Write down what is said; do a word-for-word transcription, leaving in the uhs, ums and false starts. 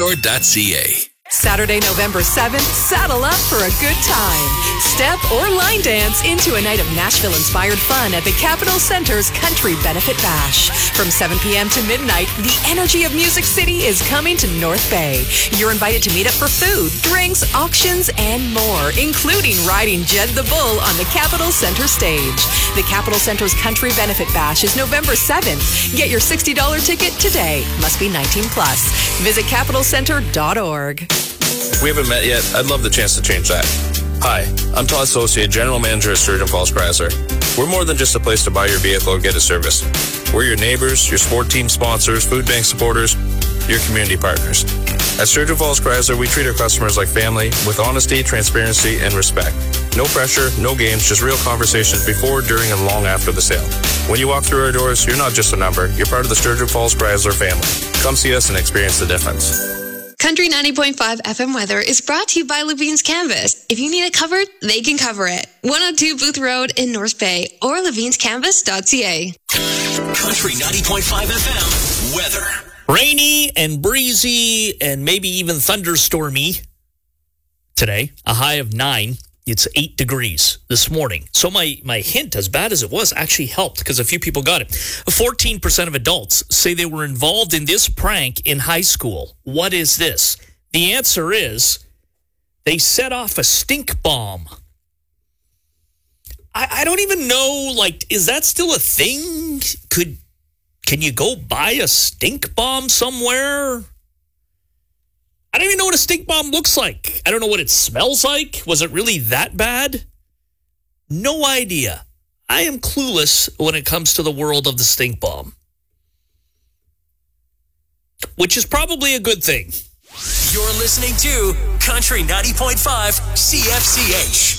Matador dot c a. Saturday, November seventh, saddle up for a good time. Step or line dance into a night of Nashville-inspired fun at the Capitol Center's Country Benefit Bash. From seven p.m. to midnight, the energy of Music City is coming to North Bay. You're invited to meet up for food, drinks, auctions, and more, including riding Jed the Bull on the Capitol Center stage. The Capitol Center's Country Benefit Bash is November seventh. Get your sixty dollars ticket today. Must be nineteen plus. Visit capitol center dot org. We haven't met yet. I'd love the chance to change that. Hi, I'm Todd Associate, General Manager at Sturgeon Falls Chrysler. We're more than just a place to buy your vehicle or get it serviced. We're your neighbors, your sport team sponsors, food bank supporters, your community partners. At Sturgeon Falls Chrysler, we treat our customers like family with honesty, transparency, and respect. No pressure, no games, just real conversations before, during, and long after the sale. When you walk through our doors, you're not just a number. You're part of the Sturgeon Falls Chrysler family. Come see us and experience the difference. Country ninety point five F M weather is brought to you by Levine's Canvas. If you need it covered, they can cover it. one oh two Booth Road in North Bay or levine's canvas dot c a. Country ninety point five F M weather. Rainy and breezy and maybe even thunderstormy today. A high of nine. It's eight degrees this morning. So my, my hint, as bad as it was, actually helped because a few people got it. fourteen percent of adults say they were involved in this prank in high school. What is this? The answer is they set off a stink bomb. I, I don't even know, like, is that still a thing? Could Can you go buy a stink bomb somewhere? I don't even know what a stink bomb looks like. I don't know what it smells like. Was it really that bad? No idea. I am clueless when it comes to the world of the stink bomb. Which is probably a good thing. You're listening to Country ninety point five C F C H.